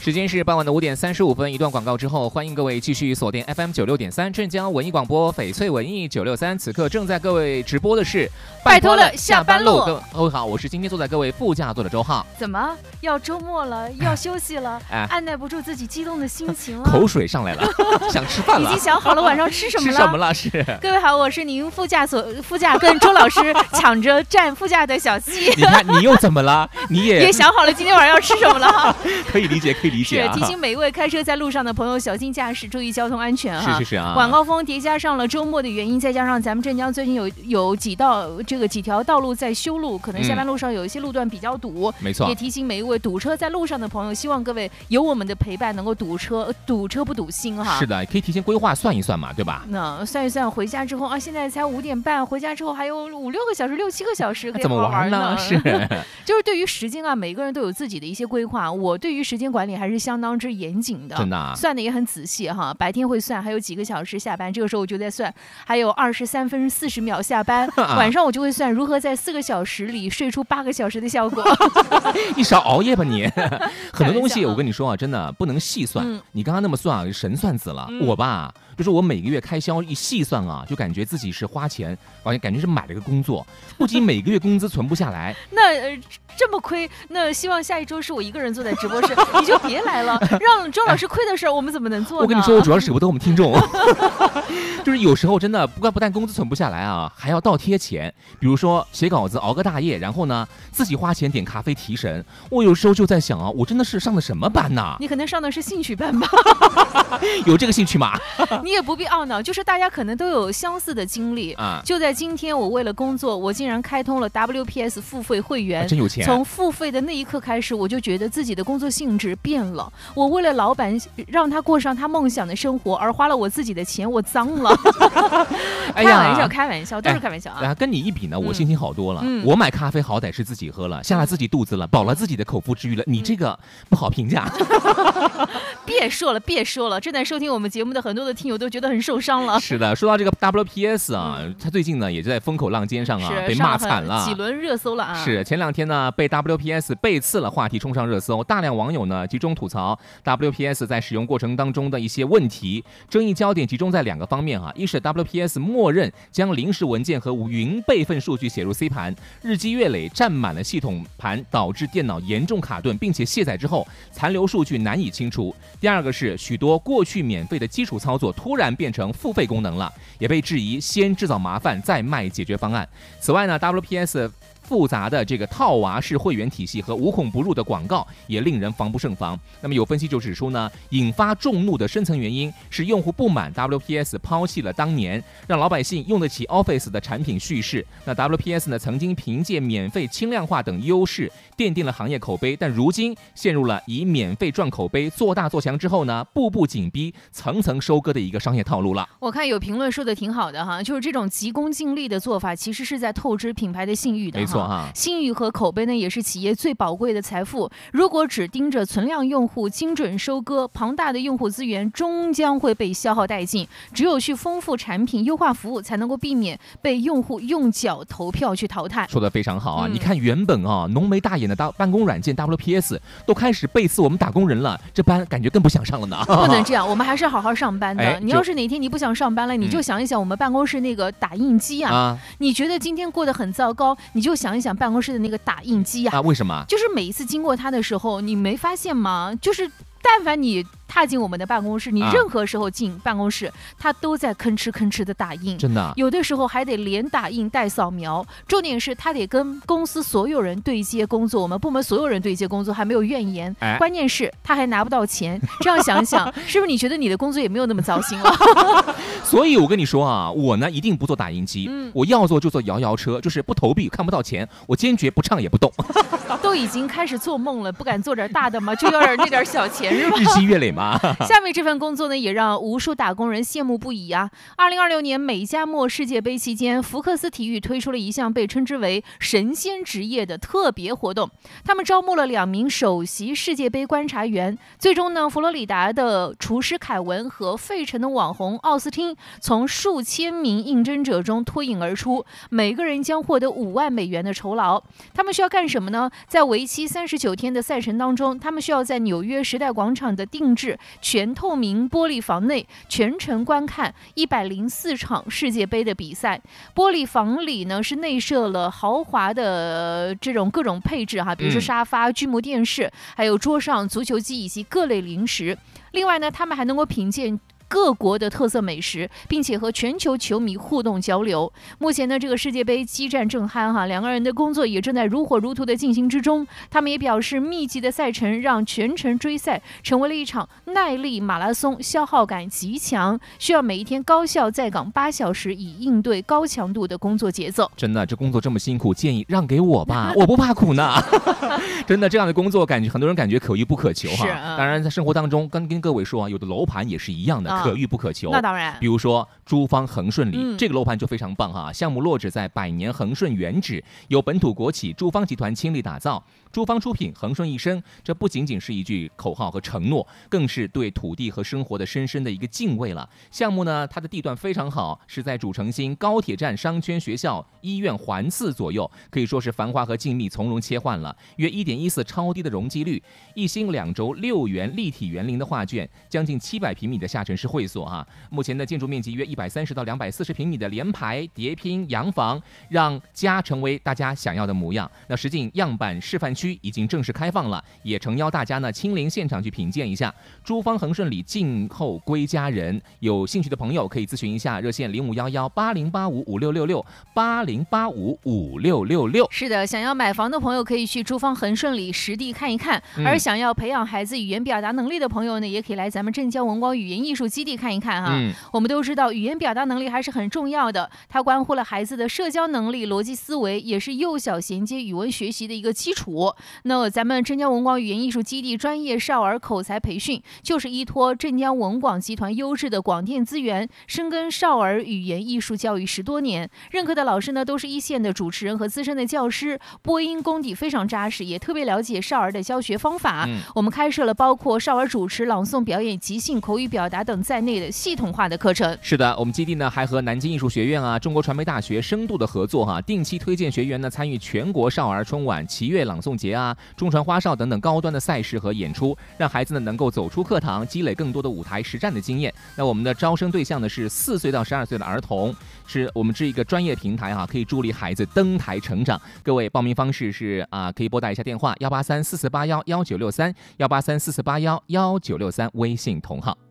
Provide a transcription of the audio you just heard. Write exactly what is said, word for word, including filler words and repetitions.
时间是傍晚的五点三十五分，一段广告之后，欢迎各位继续锁定 F M 九六点三镇江文艺广播翡翠文艺九六三。此刻正在各位直播的是拜托了下班路。 各位好，我是今天坐在各位副驾座的周浩。 怎么要周末了，要休息了？哎，按耐不住自己激动的心情了， 口水上来了，想吃饭了。 已经想好了晚上吃什么了？ 吃什么了？是。 各位好，我是您副驾所副驾跟周老师抢着占副驾的小西。 你看你又怎么了？你也也想好了今天晚上要吃什么了？ 可以理解，可以理解、啊。 是提醒每一位开车在路上的朋友小心驾驶，注意交通安全哈。 是是是啊。 晚高峰叠加上了周末的原因，再加上咱们镇江最近有有几道这个几条道路在修路，可能下班路上有一些路段比较堵。 没错、嗯。 也提醒每一位堵车在路上的朋友，希望各位有我们的陪伴，能够堵车堵车不堵心哈。 是的，可以提前规划算一算嘛，对吧？ 那算一算，回家之后啊，现在才五点半，回家之后还有五六个小时、六七个小时可以怎么玩呢？是， 就是对于时间啊，每个人都有自己的一些规划。我对于时间管理还是相当之严谨的， 真的、啊、 算的也很仔细哈。白天会算还有几个小时下班，这个时候我就在算还有二十三分四十秒下班。晚上我就会算如何在四个小时里睡出八个小时的效果。 你少熬夜吧你。很多东西我跟你说啊，真的不能细算。嗯、你刚刚那么算啊，神算子了。嗯、我吧。就是我每个月开销一细算啊，就感觉自己是花钱，好像感觉是买了个工作，不仅每个月工资存不下来， 那、呃、这么亏，那希望下一周是我一个人坐在直播室，你就别来了，让周老师亏的事我们怎么能做呢？ 我跟你说，我主要是舍不得我们听众，就是有时候真的不但不但工资存不下来啊，还要倒贴钱，比如说写稿子熬个大夜，然后呢自己花钱点咖啡提神。我有时候就在想啊，我真的是上的什么班呢？ 你可能上的是兴趣班吧？ 有这个兴趣吗？ 你也不必懊恼，就是大家可能都有相似的经历啊。就在今天，我为了工作，我竟然开通了 W P S 付费会员， 啊、真有钱。 从付费的那一刻开始，我就觉得自己的工作性质变了。我为了老板让他过上他梦想的生活，而花了我自己的钱，我脏了。开玩笑，开玩笑，都是开玩笑啊。 哎、跟你一比呢，我心情好多了。嗯、我买咖啡好歹是自己喝了，下了自己肚子了，饱了自己的口腹之欲了。你这个不好评价。 别说了，别说了，正在收听我们节目的很多的听友都觉得很受伤了。 是的，说到这个 W P S 啊，嗯、他最近呢也就在风口浪尖上啊，被骂惨了， 几轮热搜了啊。 是前两天呢被 W P S 背刺了话题冲上热搜，大量网友呢集中吐槽 W P S 在使用过程当中的一些问题，争议焦点集中在两个方面哈、啊，一是 W P S 默认将临时文件和云备份数据写入 C 盘，日积月累占满了系统盘，导致电脑严重卡顿，并且卸载之后残留数据难以清除。第二个是许多过去免费的基础操作突然变成付费功能了，也被质疑先制造麻烦再卖解决方案。此外呢 W P S 复杂的这个套娃式会员体系和无孔不入的广告也令人防不胜防。那么有分析就指出呢，引发众怒的深层原因是用户不满 W P S 抛弃了当年让老百姓用得起 Office 的产品叙事。那 W P S 呢曾经凭借免费轻量化等优势奠定了行业口碑，但如今陷入了以免费赚口碑做大做强之后呢，步步紧逼层层收割的一个商业套路了。 我看有评论说的挺好的哈，就是这种急功近利的做法其实是在透支品牌的信誉的。 没错哈， 信誉和口碑呢也是企业最宝贵的财富。如果只盯着存量用户精准收割，庞大的用户资源终将会被消耗殆尽。只有去丰富产品、优化服务，才能够避免被用户用脚投票去淘汰。 说得非常好啊！嗯、你看原本啊浓眉大眼的办公软件 W P S 都开始背刺我们打工人了，这班感觉更不想上了呢。 不能这样，我们还是好好上班的。 哎、 你要是哪天你不想上班了，你就想一想我们办公室那个打印机啊，啊你觉得今天过得很糟糕，你就想一想办公室的那个打印机啊。 啊，为什么？ 就是每一次经过它的时候，你没发现吗？就是但凡你踏进我们的办公室，你任何时候进办公室，它都在吭哧吭哧的打印， 真的。 有的时候还得连打印带扫描，重点是它得跟公司所有人对接工作，我们部门所有人对接工作，还没有怨言。哎、关键是他还拿不到钱，这样想想，是不是你觉得你的工作也没有那么糟心了？ 所以我跟你说啊，我呢一定不做打印机，嗯、我要做就做摇摇车，就是不投币看不到钱，我坚决不唱也不动。 都已经开始做梦了，不敢做点大的吗？就要点那点小钱是吧？ 日积月累嘛。 啊。 下面这份工作呢，也让无数打工人羡慕不已啊。二零二六年美加墨世界杯期间，福克斯体育推出了一项被称之为神仙职业的特别活动，他们招募了两名首席世界杯观察员。最终呢，佛罗里达的厨师凯文和费城的网红奥斯汀从数千名应征者中脱颖而出，每个人将获得五万美元的酬劳。他们需要干什么呢？在为期三十九天的赛程当中，他们需要在纽约时代广场的定制全透明玻璃房内全程观看一百零四场世界杯的比赛。玻璃房里呢是内设了豪华的、呃、这种各种配置哈，比如说沙发、巨幕电视，还有桌上足球机以及各类零食。另外呢，他们还能够品鉴各国的特色美食，并且和全球球迷互动交流。目前呢，这个世界杯激战正酣哈，两个人的工作也正在如火如荼的进行之中。他们也表示，密集的赛程让全程追赛成为了一场耐力马拉松，消耗感极强，需要每一天高效在岗八小时，以应对高强度的工作节奏。 真的，这工作这么辛苦，建议让给我吧，我不怕苦呢。真的，这样的工作感觉很多人感觉可遇不可求哈。 嗯、 当然，在生活当中，跟跟各位说啊，有的楼盘也是一样的。嗯可遇不可求， 那当然。 比如说珠芳恒顺里、 嗯、 这个楼盘就非常棒哈，项目落址在百年恒顺原址，由本土国企珠芳集团倾力打造。珠芳出品，恒顺一生，这不仅仅是一句口号和承诺，更是对土地和生活的深深的一个敬畏了。项目呢，它的地段非常好，是在主城心、高铁站、商圈、学校、医院环伺左右，可以说是繁华和静谧从容切换了。约 一点一四 超低的容积率，一星两轴六元立体园林的画卷，将近七百平米的下沉式会所哈。目前的建筑面积约一百三十到两百四十平米的联排叠拼洋房，让家成为大家想要的模样。那实景样板示范区已经正式开放了，也诚邀大家呢亲临现场去品鉴一下。珠芳恒顺里静候归家人，有兴趣的朋友可以咨询一下热线零五幺幺八零八五五六六六八零八五五六六六。 是的，想要买房的朋友可以去珠芳恒顺里实地看一看， 嗯、 而想要培养孩子语言表达能力的朋友呢，也可以来咱们镇江文广语言艺术基地看一看哈。嗯、我们都知道语言表达能力还是很重要的，它关乎了孩子的社交能力、逻辑思维，也是幼小衔接语文学习的一个基础。那咱们镇江文广语言艺术基地专业少儿口才培训，就是依托镇江文广集团优质的广电资源，深耕少儿语言艺术教育十多年，任课的老师呢都是一线的主持人和资深的教师，播音功底非常扎实，也特别了解少儿的教学方法。嗯、我们开设了包括少儿主持、朗诵表演、即兴口语表达等在内的系统化的课程。 是的，我们基地呢还和南京艺术学院啊、中国传媒大学深度的合作哈、啊，定期推荐学员呢参与全国少儿春晚、齐乐朗诵节啊、中传花少等等高端的赛事和演出，让孩子呢能够走出课堂，积累更多的舞台实战的经验。那我们的招生对象呢是四岁到十二岁的儿童，是我们这一个专业平台哈、啊，可以助力孩子登台成长。各位报名方式是啊，可以拨打一下电话幺八三四四八幺幺九六三幺八三四四八幺幺九六三微信同号。